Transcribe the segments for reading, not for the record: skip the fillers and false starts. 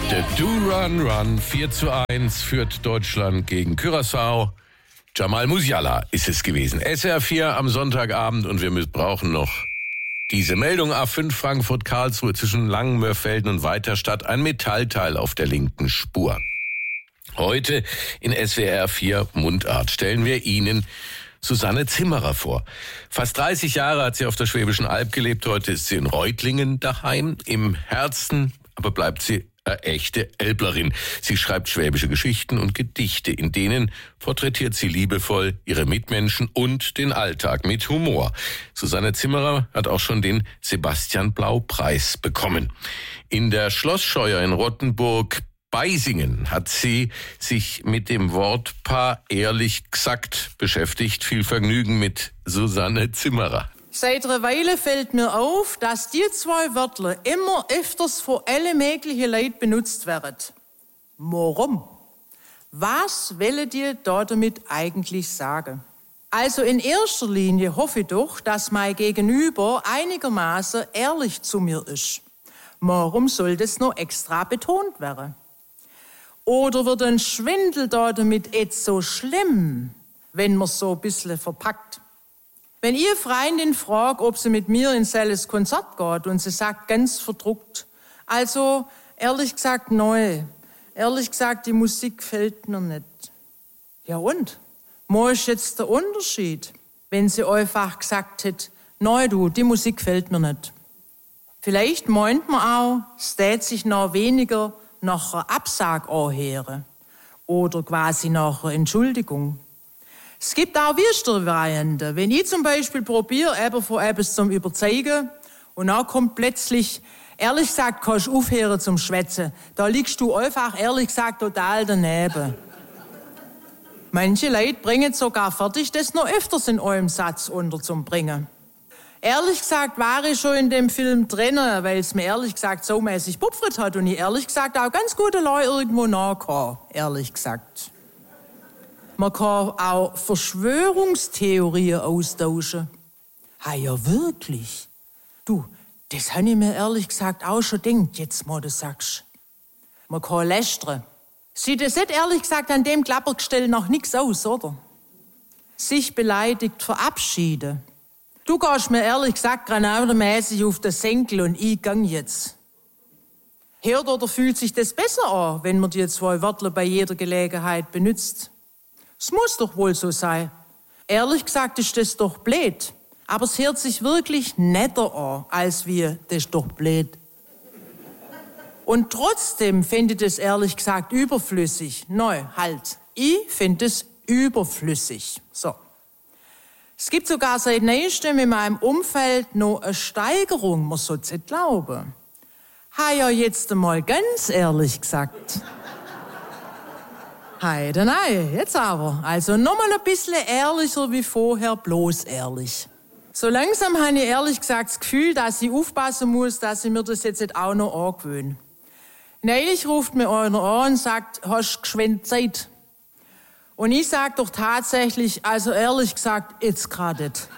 Der Do-Run-Run 4:1 führt Deutschland gegen Curaçao. Jamal Musiala ist es gewesen. SR4 am Sonntagabend und wir brauchen noch diese Meldung. A5 Frankfurt-Karlsruhe zwischen Langenmörfelden und Weiterstadt. Ein Metallteil auf der linken Spur. Heute in SWR 4 Mundart stellen wir Ihnen Susanne Zimmerer vor. Fast 30 Jahre hat sie auf der Schwäbischen Alb gelebt. Heute ist sie in Reutlingen daheim. Im Herzen aber bleibt sie eine echte Elblerin. Sie schreibt schwäbische Geschichten und Gedichte, in denen porträtiert sie liebevoll ihre Mitmenschen und den Alltag mit Humor. Susanne Zimmerer hat auch schon den Sebastian-Blau-Preis bekommen. In der Schlossscheuer in Rottenburg-Beisingen hat sie sich mit dem Wortpaar ehrlich gesagt beschäftigt. Viel Vergnügen mit Susanne Zimmerer. Seit einer Weile fällt mir auf, dass die zwei Wörter immer öfters von alle möglichen Leuten benutzt werden. Warum? Was wollen die damit eigentlich sagen? Also in erster Linie hoffe ich doch, dass mein Gegenüber einigermaßen ehrlich zu mir ist. Warum soll das noch extra betont werden? Oder wird ein Schwindel damit jetzt so schlimm, wenn man so ein bisschen verpackt? Wenn ihr Freundin fragt, ob sie mit mir in ein Konzert geht und sie sagt ganz verdruckt, also ehrlich gesagt neu, ehrlich gesagt die Musik gefällt mir nicht. Ja und? Wo ist jetzt der Unterschied, wenn sie einfach gesagt hätte, neu du, die Musik gefällt mir nicht. Vielleicht meint man auch, es tät sich noch weniger nach einer Absage anhören oder quasi nach einer Entschuldigung. Es gibt auch wüstere Varianten. Wenn ich zum Beispiel probiere, von etwas zum Überzeugen und dann kommt plötzlich, ehrlich gesagt, kannst du aufhören zum Schwätzen. Da liegst du einfach, ehrlich gesagt, total daneben. Manche Leute bringen sogar fertig, das noch öfters in eurem Satz unterzubringen. Ehrlich gesagt war ich schon in dem Film drin, weil es mir ehrlich gesagt so mäßig pupfert hat und ich ehrlich gesagt auch ganz gute Leute irgendwo nachkam, ehrlich gesagt. Man kann auch Verschwörungstheorien austauschen. Ah ja, wirklich? Du, das habe ich mir ehrlich gesagt auch schon gedacht, jetzt mal du sagst. Man kann lästern. Sieht es nicht ehrlich gesagt an dem Klappergestell noch nichts aus, oder? Sich beleidigt verabschieden. Du gehst mir ehrlich gesagt granatenmäßig auf den Senkel und ich gang jetzt. Hört oder fühlt sich das besser an, wenn man die zwei Wörter bei jeder Gelegenheit benutzt? Es muss doch wohl so sein. Ehrlich gesagt ist das doch blöd. Aber es hört sich wirklich netter an, als wir, das ist doch blöd. Und trotzdem finde ich das ehrlich gesagt überflüssig. Nein, halt. Ich finde es überflüssig. So. Es gibt sogar seit neuestem in meinem Umfeld noch eine Steigerung, man soll es nicht glauben. Ha ja jetzt einmal ganz ehrlich gesagt. Heide, nein, jetzt aber. Also nochmal ein bisschen ehrlicher wie vorher, bloß ehrlich. So langsam habe ich ehrlich gesagt das Gefühl, dass ich aufpassen muss, dass ich mir das jetzt nicht auch noch angewöhne. Neulich ruft mir einer an und sagt, hast du geschwind Zeit? Und ich sage doch tatsächlich, also ehrlich gesagt, jetzt gerade nicht.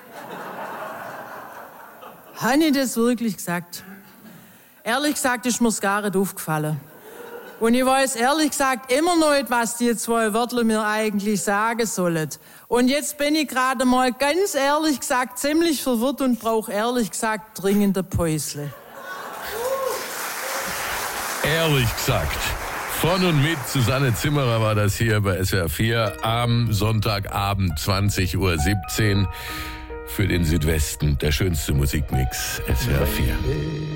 Habe ich das wirklich gesagt? Ehrlich gesagt ist mir's gar nicht aufgefallen. Und ich weiß ehrlich gesagt immer noch nicht, was die zwei Wörter mir eigentlich sagen sollen. Und jetzt bin ich gerade mal ganz ehrlich gesagt ziemlich verwirrt und brauche ehrlich gesagt dringend ein Päusle. Ehrlich gesagt. Von und mit Susanne Zimmerer war das hier bei SWR 4 am Sonntagabend 20:17 Uhr für den Südwesten. Der schönste Musikmix SWR 4.